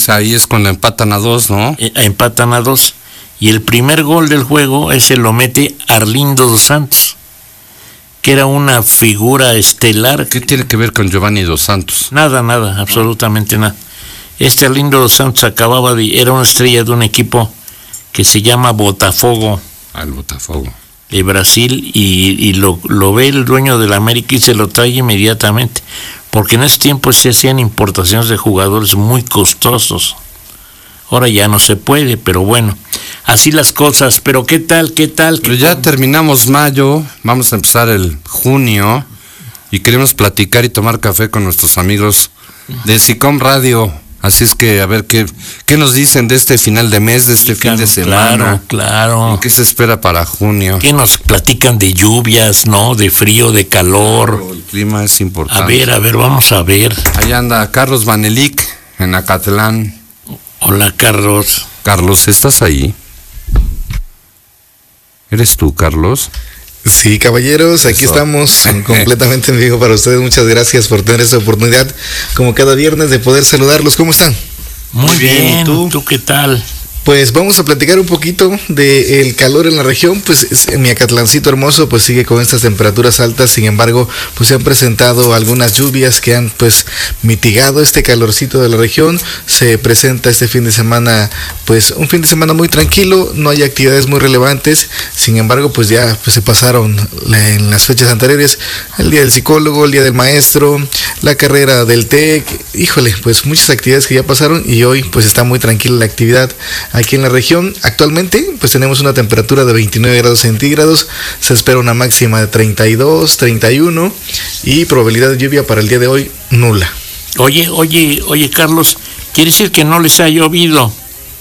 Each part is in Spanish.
sea, ahí es cuando empatan a 2, ¿no? Empatan a 2. Y el primer gol del juego, ese lo mete Arlindo dos Santos, que era una figura estelar. ¿Qué tiene que ver con Giovanni dos Santos? Nada, absolutamente nada. Este Arlindo dos Santos era una estrella de un equipo que se llama Botafogo. Al Botafogo. De Brasil, y lo ve el dueño del América y se lo trae inmediatamente, porque en ese tiempo se hacían importaciones de jugadores muy costosos. Ahora ya no se puede, pero bueno, así las cosas. Pero ¿qué tal? Pero ya terminamos mayo, vamos a empezar el junio y queremos platicar y tomar café con nuestros amigos de SICOM Radio. Así es que a ver qué nos dicen de este final de mes, de este fin de semana. Claro. ¿Qué se espera para junio? ¿Qué nos platican de lluvias, no? De frío, de calor. Claro, el clima es importante. A ver, vamos a ver. Ahí anda Carlos Manelik en Acatlán. Hola, Carlos. Carlos, ¿estás ahí? ¿Eres tú, Carlos? Sí, caballeros, aquí estamos completamente en vivo para ustedes. Muchas gracias por tener esta oportunidad, como cada viernes, de poder saludarlos. ¿Cómo están? Muy bien. ¿Y tú qué tal? Pues vamos a platicar un poquito del calor en la región. Pues mi Acatlancito hermoso pues sigue con estas temperaturas altas. Sin embargo, pues se han presentado algunas lluvias que han pues mitigado este calorcito de la región. Se presenta este fin de semana pues un fin de semana muy tranquilo, no hay actividades muy relevantes. Sin embargo, pues ya pues se pasaron en las fechas anteriores el día del psicólogo, el día del maestro, la carrera del TEC. Híjole, pues muchas actividades que ya pasaron y hoy pues está muy tranquila la actividad aquí en la región. Actualmente pues tenemos una temperatura de 29 grados centígrados, se espera una máxima de 32, 31 y probabilidad de lluvia para el día de hoy nula. Oye, Carlos, ¿quiere decir que no les ha llovido?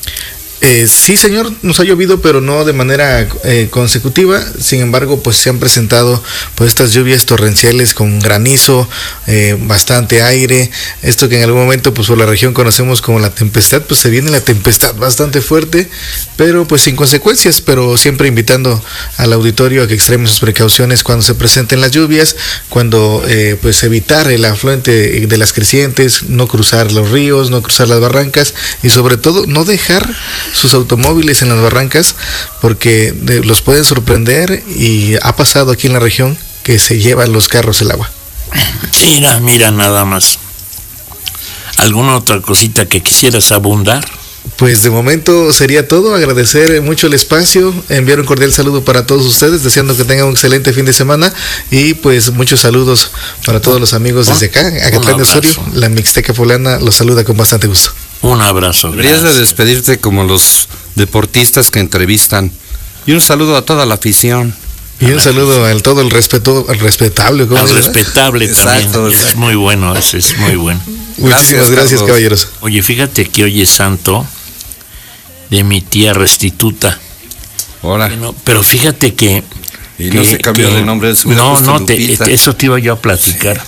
Sí, señor, nos ha llovido, pero no de manera consecutiva. Sin embargo, pues se han presentado pues estas lluvias torrenciales con granizo, bastante aire. Esto que en algún momento pues por la región conocemos como la tempestad, pues se viene la tempestad bastante fuerte, pero pues sin consecuencias. Pero siempre invitando al auditorio a que extreme sus precauciones cuando se presenten las lluvias, cuando pues evitar el afluente de las crecientes, no cruzar los ríos, no cruzar las barrancas y sobre todo no dejar sus automóviles en las barrancas, porque los pueden sorprender, y ha pasado aquí en la región que se llevan los carros el agua. Mira nada más. ¿Alguna otra cosita que quisieras abundar? Pues de momento sería todo. Agradecer mucho el espacio, enviar un cordial saludo para todos ustedes, deseando que tengan un excelente fin de semana, y pues muchos saludos para todos los amigos desde acá, Acatlán de Osorio. La Mixteca Poblana los saluda con bastante gusto. Un abrazo. Deberías de despedirte como los deportistas que entrevistan. Y un saludo a toda la afición. Y un saludo al todo el respeto, al respetable. Al respetable también. Exacto. Es muy bueno, ese es muy bueno. Muchísimas gracias, caballeros. Oye, fíjate que hoy es santo de mi tía Restituta. Ahora. Pero fíjate que... Y no se cambió de nombre. Eso te iba yo a platicar.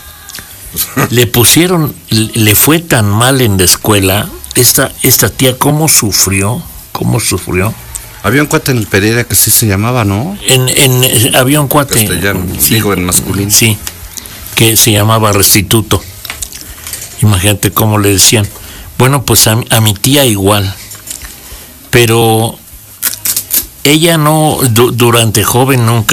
Sí. Le fue tan mal en la escuela. Esta tía, ¿cómo sufrió? Había un cuate en el Pereira que sí se llamaba, ¿no? Había un cuate. Castellano, sí, digo en masculino. Sí, que se llamaba Restituto. Imagínate cómo le decían. Bueno, pues a mi tía igual. Pero ella no, durante joven nunca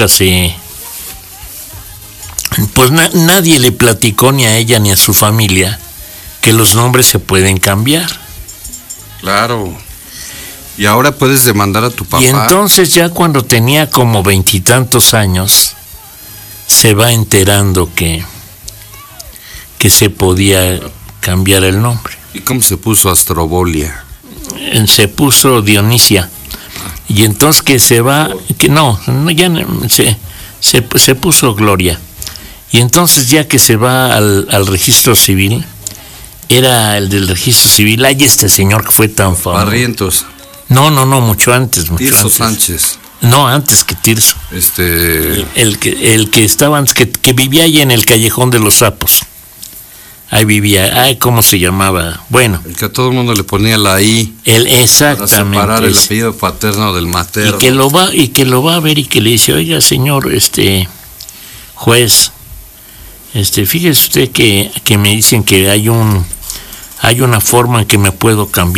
pues nadie le platicó, ni a ella ni a su familia, que los nombres se pueden cambiar. Claro. Y ahora puedes demandar a tu papá. Y entonces ya cuando tenía como 20 y tantos años, se va enterando que se podía cambiar el nombre. ¿Y cómo se puso Astrobolia? Se puso Dionisia. Y entonces que se va, se puso Gloria. Y entonces ya que se va al registro civil, era el del registro civil, hay este señor que fue tan famoso. Barrientos. No, mucho antes. Tirso Sánchez. No, antes que Tirso. El que estaba antes, que vivía ahí en el Callejón de los Sapos. Ahí vivía, ¿cómo se llamaba? Bueno. El que a todo el mundo le ponía la I. Exactamente. Para separar el apellido paterno del materno. Y que lo va a ver y que le dice, oiga, señor, juez, fíjese usted que me dicen que hay una forma en que me puedo cambiar